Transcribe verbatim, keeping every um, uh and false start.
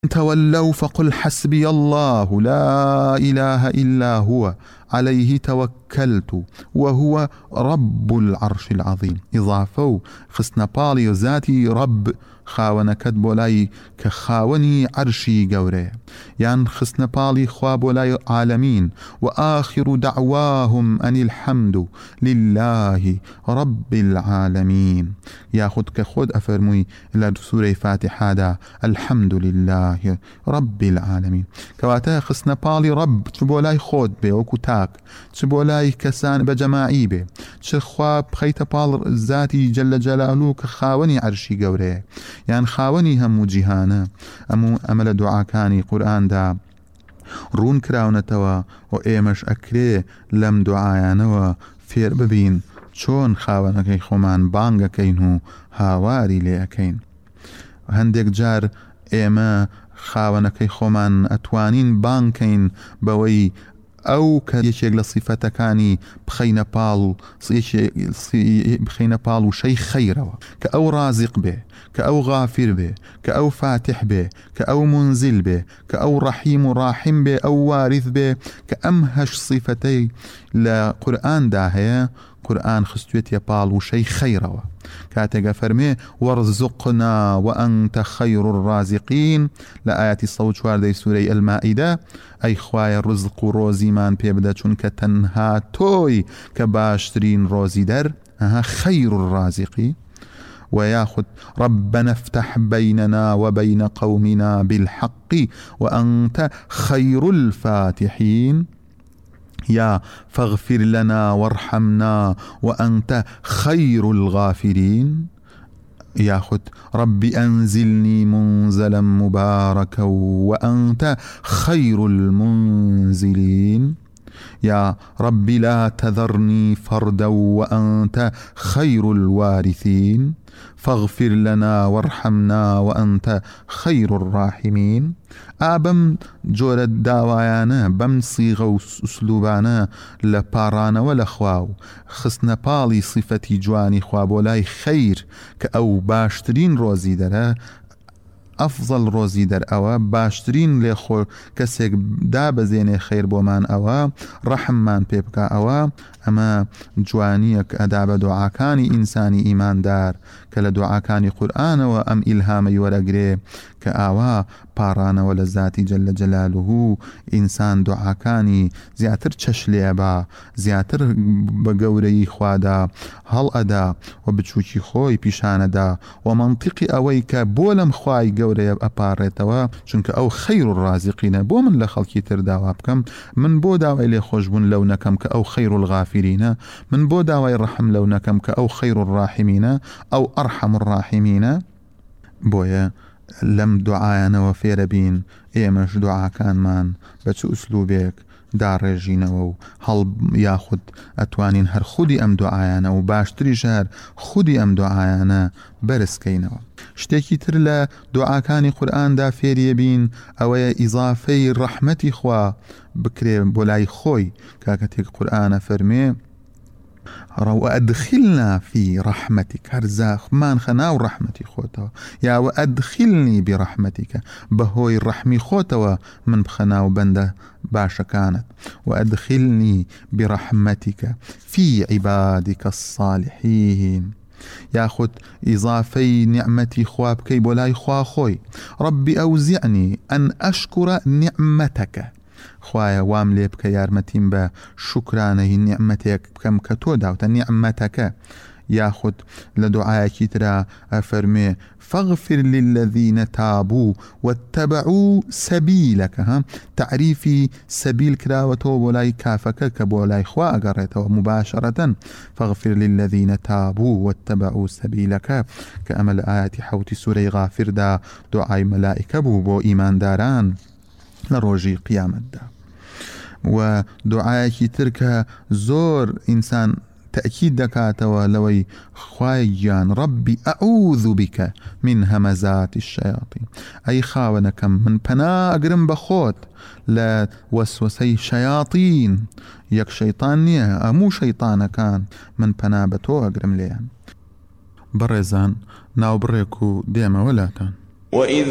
تولوا فقل حسبي الله لا إله إلا هو عليه توكلت وهو رب العرش العظيم. إضافة خسنا بالي ذاتي رب خاونەکەت بۆ لای کە خاوەنی عەرشی گەورەیە، یان خستنە پاڵی خوا بۆ لای عالەمین. و آخر دعواهم أن الحمد لله رب العالمين. یاخود کە خۆت ئەفەرمووی لە سوورەی فاتحادا الحمد لله رب العالمين، کەواتە خستنە پاڵی رب چ بۆ لای خۆت بێ وەکو تاک، چ بۆ لای کەسان بە جەماعی بێ، چ خوا بخەیتە پاڵ ذاتی جەلە جەلالوو کە خاوەنی عەرشی گەورەیە یان خاوەنی هەموو جیهانە. ئەموو ئەمە لە دوعاکانی قورئاندا ڕوون کراونەتەوە و ئێمەش ئەکرێ لەم دوعایانەوە فێر ببین چۆن خاوەنەکەی خۆمان بانگەکەین و هاواری لێ ئەکەین. هەندێک جار ئێمە خاوەنەکەی خۆمان ئەتوانین بانکەین بەوەی ئەو کە یەکێک لە سیفەتەکانی بخەینە پاڵ و بخەینە پاڵ و شەی خەیرەوە، کە ئەو رازق بێ، کە ئەو غافر بێ، کە ئەو فاتح بێ، کە ئەو منزل بێ، کە ئەو ڕەحیم و ڕاحم بێ، ئەو وارث بێ، کە ئەم هەش سیفەتەی لە قورئاندا هەیە. قورئان خستوێتە پاڵ و شەی خەیرەوە کاتێکە فەرمێ وەرزقنا وأنت خەیر الرازقین لە ئاەتی سەد و چواردەی سوورەی ئەلمائیدە. ئەی خوایە ڕزق و ڕۆزیمان پێ بدە چونکە تەنها تۆی کە باشترین ڕۆزی دەر ئەها خەیر الرازقین. وياخذ ربنا افتح بيننا وبين قومنا بالحق وأنت خير الفاتحين. يا فاغفر لنا وارحمنا وأنت خير الغافرين. ياخذ ربي أنزلني منزلا مباركا وأنت خير المنزلين. يا رب لا تذرني فردا وأنت خير الوارثين. فاغفر لنا وارحمنا وأنت خير الراحمين. ئابەم جۆرە داوایانە بەم سیغە و ئوسلوبانە لە پاڕانەوە لە خوا و خستنە پاڵی سیفەتی جوانی خوا بۆ لای خەیر کە ئەو باشترین ڕۆزی دەرە. ئەفزەل ڕۆزی دەر ئەوە باشترین لێ خۆ کەسێک دابەزێنێ خەیر بۆمان ئەوە ڕەحممان پێ بکە ئەوە. ئەمە جوانیەک ئەدا بە دوعاکانی ئینسانی ئیماندار کە لە دوعاکانی قورئانەوە ئەم ئیلهامەی وەرەگرێ کە ئاوا پاڕانەوە لە ذاتی جەلە جەلالوهو ئینسان دوعاکانی زیاتر چەش لێ بە زیاتر بە گەورەی خوادا هەڵ ئەدا و بچووکی خۆی پیشانەدا و منطقی ئەوەی کە بۆ لەم خوای گەورەیە ئەپارڕێتەوە چونکە ئەو خەیر الرازقینە. بۆ من لە خەڵکی تر داوا بکەم، من بۆ داوای لێ خۆشبوون لەو نەکەم کە ئەو خەیر الغافرینە، من بۆ داوای ڕەحم لەو نەکەم کە ئەو خەیر الراحمینە ئەو ئەرحەم الراحمینە. بۆیە لەم دوعایانەوە فێرە بین ئێمەش دوعاکانمان بە چ ئوسلوبێک داڕێژینەوە و هەڵ یاخود ئەتوانین هەر خودی ئەم دوعایانە و باشتریش هەر خودی ئەم دوعایانە بەرزکەینەوە. شتێکی تر لە دوعاکانی قورئاندا فێریە بین ئەوەیە ئیزافەی ڕەحمەتی خوا بکرێ بۆ لای خۆی کاکەتێک قورئانە فەرمێ وأدخلنا في رحمتك هرزاخمان خناو رحمتي خوتوا يا وأدخلني برحمتك بهوي الرحمي خوتوا من بخناو بنده باشا كانت. وأدخلني برحمتك في عبادك الصالحين. ياخذ إضافي نعمتي خواب كي بولاي خوا خوي ربي أوزعني أن أشكر نعمتك. خوایا وام لێ بکە یارمەتیم بە شوکرانەی نیعمەتێک بکەم کە تۆ داوتە نیعمەتەکە. یاخود لە دوعایەکی ترا ئەفەرمێ فاغفر للذين تابوا واتبعوا سبيلك. ها تعريفي سبيل كراوتو بولاي كافك كبولاي خوا أقريتو مباشرة. فاغفر للذين تابوا واتبعوا سبيلك كأمل آيات حوتي سوري غافر دا دعاي ملائكة بو بو إيمان داران لروجي قيامت دا. و دعايكي تركها زور إنسان تأكيد دكاتوا لوي خوايان ربي أعوذ بك من همزات الشياطين. أي خاونكم من پنا أقرم بخوت لا وسوسي شياطين يك شيطانية أمو شيطان كان من پنا بتو أقرم ليان. برزان ناو بريكو ديما ولاتان. وإذ